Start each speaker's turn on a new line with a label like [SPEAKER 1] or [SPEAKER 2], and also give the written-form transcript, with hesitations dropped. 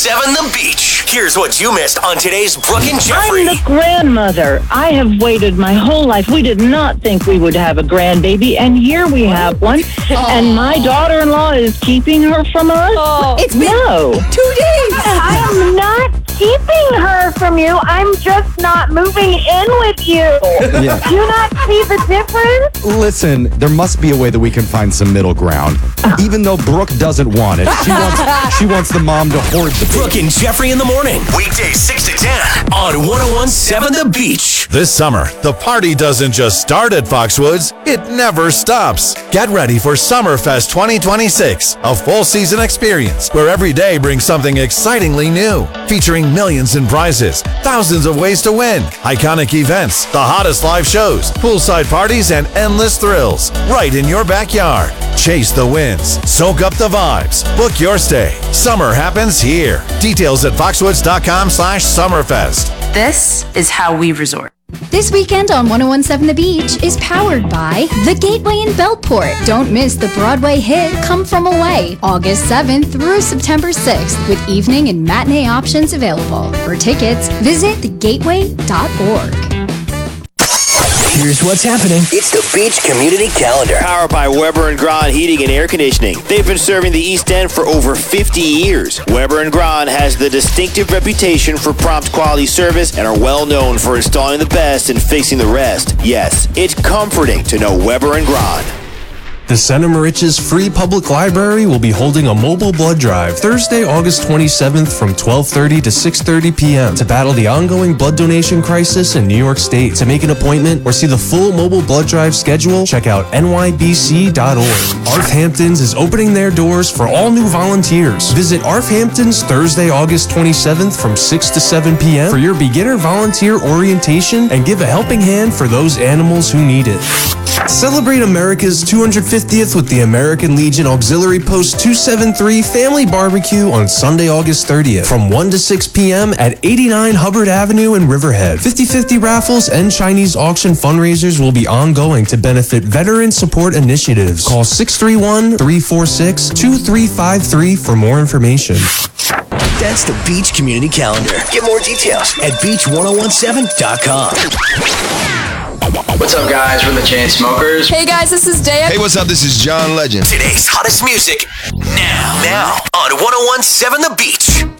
[SPEAKER 1] 1017 The Beach. Here's what you missed on today's Brooke and Jeffrey.
[SPEAKER 2] I'm the grandmother. I have waited my whole life. We did not think we would have a grandbaby, and here we have one. And my daughter-in-law is keeping her from us.
[SPEAKER 3] It's been
[SPEAKER 2] 2
[SPEAKER 3] days.
[SPEAKER 4] I am not keeping her from you. I'm just not moving in with you.
[SPEAKER 5] Yeah.
[SPEAKER 4] Do you not see the difference?
[SPEAKER 5] Listen, there must be a way that we can find some middle ground. Even though Brooke doesn't want it, she wants the mom to hoard the baby.
[SPEAKER 1] Brooke and Jeffrey in the morning. Weekdays 6 to 10 on 1017 The Beach.
[SPEAKER 6] This summer, the party doesn't just start at Foxwoods, it never stops. Get ready for Summerfest 2026, a full season experience where every day brings something excitingly new, featuring millions in prizes, thousands of ways to win, iconic events, the hottest live shows, poolside parties, and endless thrills right in your backyard. Chase the wins, soak up the vibes, book your stay. Summer happens here. Details at foxwoods.com/summerfest.
[SPEAKER 7] This is how we resort.
[SPEAKER 8] This weekend on 1017 The Beach is powered by The Gateway in Belport. Don't miss the Broadway hit Come From Away, August 7th through September 6th, with evening and matinee options available. For tickets, visit thegateway.org.
[SPEAKER 1] Here's what's happening. It's the Beach Community Calendar.
[SPEAKER 9] Powered by Weber & Grahn Heating and Air Conditioning. They've been serving the East End for over 50 years. Weber & Grahn has the distinctive reputation for prompt quality service and are well known for installing the best and fixing the rest. Yes, it's comforting to know Weber & Grahn.
[SPEAKER 10] The Center Moriches Free Public Library will be holding a mobile blood drive Thursday, August 27th from 12:30 to 6:30 p.m. to battle the ongoing blood donation crisis in New York State. To make an appointment or see the full mobile blood drive schedule, check out nybc.org. ARF Hamptons is opening their doors for all new volunteers. Visit ARF Hamptons Thursday, August 27th from 6 to 7 p.m. for your beginner volunteer orientation and give a helping hand for those animals who need it. Celebrate America's 250th with the American Legion Auxiliary Post 273 Family Barbecue on Sunday, August 30th from 1 to 6 p.m. at 89 Hubbard Avenue in Riverhead. 50/50 raffles and Chinese auction fundraisers will be ongoing to benefit veteran support initiatives. Call 631-346-2353 for more information.
[SPEAKER 1] That's the Beach Community Calendar. Get more details at beach1017.com.
[SPEAKER 11] What's up, guys? We're the Chainsmokers.
[SPEAKER 3] Hey, guys, this is Daya.
[SPEAKER 12] Hey, what's up? This is John Legend.
[SPEAKER 1] Today's hottest music now on 1017 The Beach.